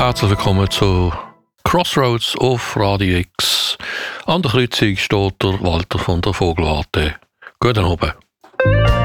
herzlich willkommen zu Crossroads auf Radio X. An der Kreuzung steht der Walter von der Vogelwarte. Guten Abend.